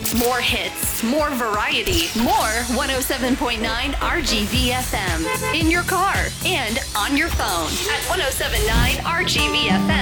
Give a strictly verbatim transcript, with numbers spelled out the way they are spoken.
More hits, more variety, more one oh seven point nine R G V F M. In your car and on your phone at one oh seven point nine R G V F M.